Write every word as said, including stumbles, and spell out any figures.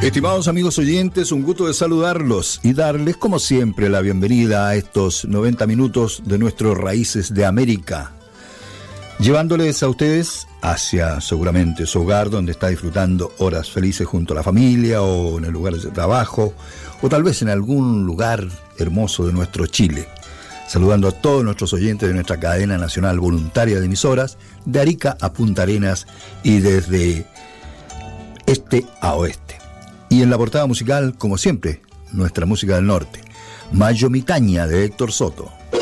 Estimados amigos oyentes, un gusto de saludarlos y darles, como siempre, la bienvenida a estos noventa minutos de nuestros Raíces de América, llevándoles a ustedes hacia, seguramente, su hogar, donde está disfrutando horas felices junto a la familia o en el lugar de trabajo, o tal vez en algún lugar hermoso de nuestro Chile. Saludando a todos nuestros oyentes de nuestra cadena nacional voluntaria de emisoras, de Arica a Punta Arenas y desde este a oeste. Y en la portada musical, como siempre, nuestra música del norte, Mayo Mitaña de Héctor Soto.